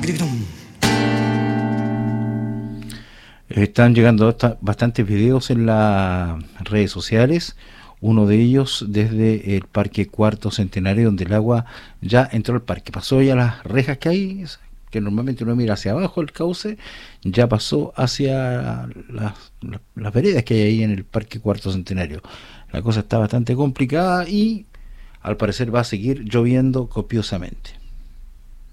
Están llegando bastantes videos en las redes sociales. Uno de ellos desde el Parque Cuarto Centenario, donde el agua ya entró al parque. Pasó ya las rejas que hay, que normalmente uno mira hacia abajo el cauce, ya pasó hacia las veredas que hay ahí en el Parque Cuarto Centenario. La cosa está bastante complicada y al parecer va a seguir lloviendo copiosamente.